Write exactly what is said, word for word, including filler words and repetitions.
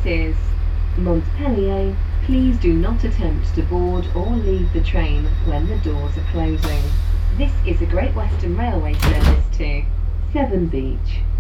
is Montpellier. Please do not attempt to board or leave the train when the doors are closing. This is a Great Western Railway service to Severn Beach.